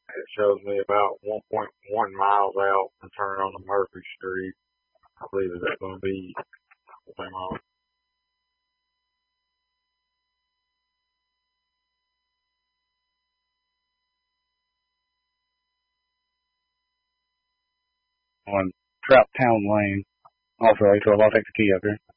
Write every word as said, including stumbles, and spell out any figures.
It shows me about one point one miles out and turn on the Murphy Street. I believe is that going to be the same on. On Trout Town Lane. Also, A twelve, I'll take the key up here.